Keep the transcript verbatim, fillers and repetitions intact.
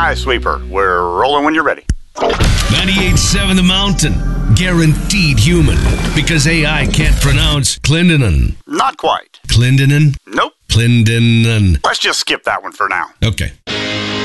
I Sweeper. We're rolling when you're ready. ninety-eight point seven The Mountain. Guaranteed human. Because A I can't pronounce Clendenin. Not quite. Clendenin? Nope. Clendenin. Let's just skip that one for now. Okay.